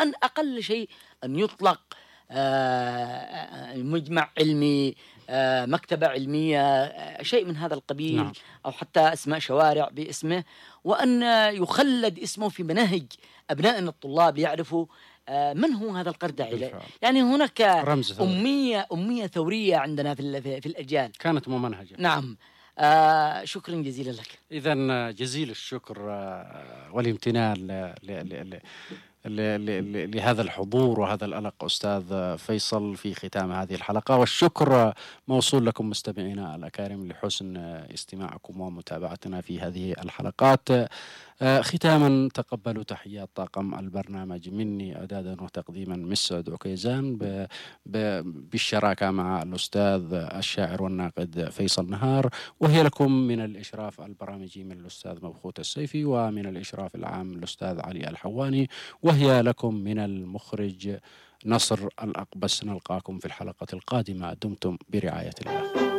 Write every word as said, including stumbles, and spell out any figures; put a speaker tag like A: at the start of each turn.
A: أن أقل شيء أن يطلق مجمع علمي، مكتبة علمية، شيء من هذا القبيل. نعم. أو حتى أسماء شوارع باسمه، وأن يخلد اسمه في مناهج أبنائنا الطلاب يعرفوا من هو هذا القرداعي. يعني هناك أمية أمية ثورية عندنا في في الأجيال كانت ممنهجة. نعم. آه شكرا جزيلا لك.
B: إذن جزيل الشكر والامتنان لهذا الحضور وهذا الألق أستاذ فيصل في ختام هذه الحلقة، والشكر موصول لكم مستمعينا الأكارم لحسن استماعكم ومتابعتنا في هذه الحلقات. ختاما تقبلوا تحيات طاقم البرنامج مني إعدادا وتقديما مسعد عكيزان بالشراكة مع الأستاذ الشاعر والناقد فيصل نهار، وهي لكم من الإشراف البرامجي من الأستاذ مبخوت السيفي، ومن الإشراف العام الأستاذ علي الحواني، وهي لكم من المخرج نصر الأقبس. نلقاكم في الحلقة القادمة، دمتم برعاية الله.